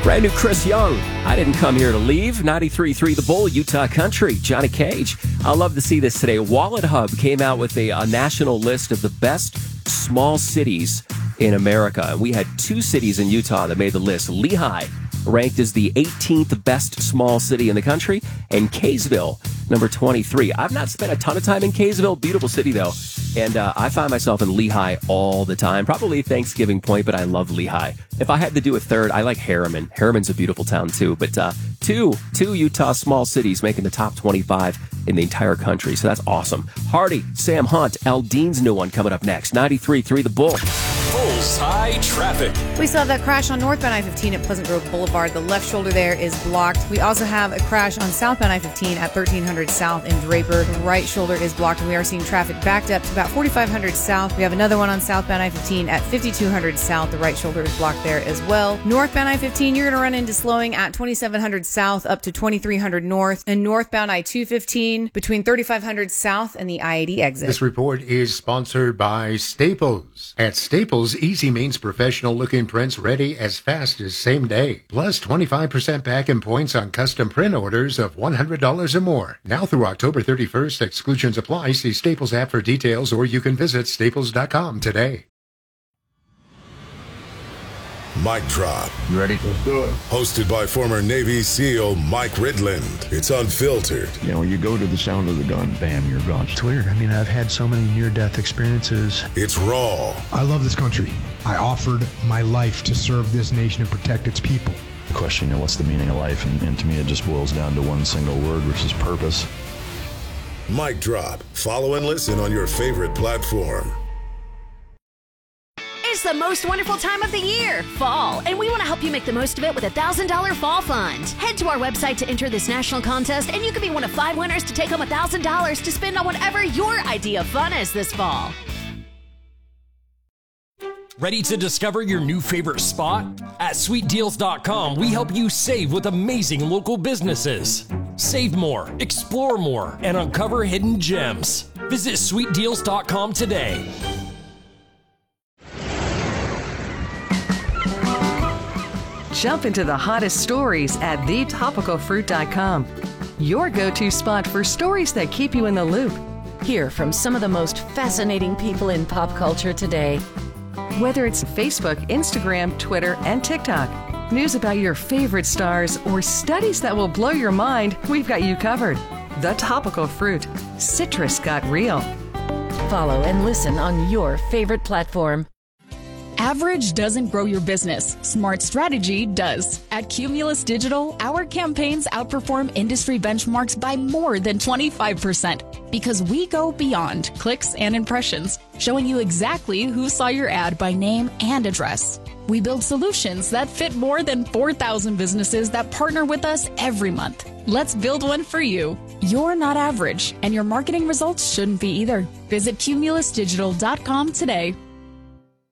Brand new Chris Young. I didn't come here to leave. 93.3 The Bull, Utah Country. Johnny Cage. I love to see this today. Wallet Hub came out with a national list of the best small cities in America. And we had 2 cities in Utah that made the list. Lehigh, ranked as the 18th best small city in the country, and Kaysville, number 23. I've not spent a ton of time in Kaysville. Beautiful city, though. And I find myself in Lehigh all the time. Probably Thanksgiving Point, but I love Lehigh. If I had to do a third, I like Harriman. Harriman's a beautiful town, too. But two Utah small cities making the top 25 in the entire country. So that's awesome. Hardy, Sam Hunt, Aldean's new one coming up next. 93.3 The Bull. Bullseye traffic. We still have that crash on northbound I-15 at Pleasant Grove Boulevard. The left shoulder there is blocked. We also have a crash on southbound I-15 at 1300 South in Draper. The right shoulder is blocked, and we are seeing traffic backed up to about 4500 South. We have another one on southbound I-15 at 5200 South. The right shoulder is blocked there as well. Northbound I-15, you're going to run into slowing at 2700 South up to 2300 North, and northbound I-215 between 3500 South and the I-80 exit. This report is sponsored by Staples. At Staples, Easy means professional-looking prints ready as fast as same day. Plus 25% back in points on custom print orders of $100 or more. Now through October 31st, exclusions apply. See Staples app for details, or you can visit staples.com today. Mic Drop. You ready? Let's do it. Hosted by former Navy SEAL Mike Ridland. It's unfiltered. You know, you go to the sound of the gun, bam, you're gone. It's weird. I mean, I've had so many near-death experiences. It's raw. I love this country. I offered my life to serve this nation and protect its people. The question, you know, what's the meaning of life? And to me, it just boils down to one single word, which is purpose. Mic Drop. Follow and listen on your favorite platform. It's the most wonderful time of the year, fall, and we want to help you make the most of it with a $1,000 fall fund. Head to our website to enter this national contest, and you could be one of 5 winners to take home $1,000 to spend on whatever your idea of fun is this fall. Ready to discover your new favorite spot? At sweetdeals.com, we help you save with amazing local businesses. Save more, explore more, and uncover hidden gems. Visit sweetdeals.com today. Jump into the hottest stories at thetopicalfruit.com. Your go-to spot for stories that keep you in the loop. Hear from some of the most fascinating people in pop culture today. Whether it's Facebook, Instagram, Twitter, and TikTok, news about your favorite stars, or studies that will blow your mind, we've got you covered. The Topical Fruit. Citrus got real. Follow and listen on your favorite platform. Average doesn't grow your business. Smart strategy does. At Cumulus Digital, our campaigns outperform industry benchmarks by more than 25% because we go beyond clicks and impressions, showing you exactly who saw your ad by name and address. We build solutions that fit more than 4,000 businesses that partner with us every month. Let's build one for you. You're not average, and your marketing results shouldn't be either. Visit cumulusdigital.com today.